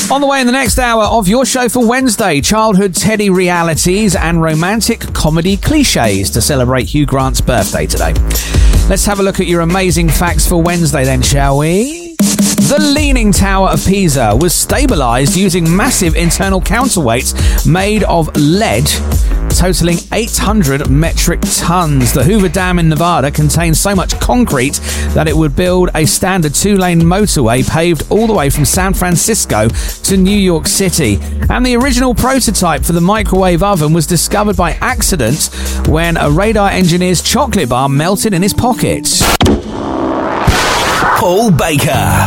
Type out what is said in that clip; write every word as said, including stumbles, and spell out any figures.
On the way in the next hour of your show for Wednesday, childhood Teddy realities and romantic comedy cliches to celebrate Hugh Grant's birthday today. Let's have a look at your amazing facts for Wednesday then, shall we? The Leaning Tower of Pisa was stabilised using massive internal counterweights made of lead, totaling eight hundred metric tons. The Hoover Dam in Nevada contains so much concrete that it would build a standard two-lane motorway paved all the way from San Francisco to New York City. And the original prototype for the microwave oven was discovered by accident when a radar engineer's chocolate bar melted in his pocket. Paul Baker.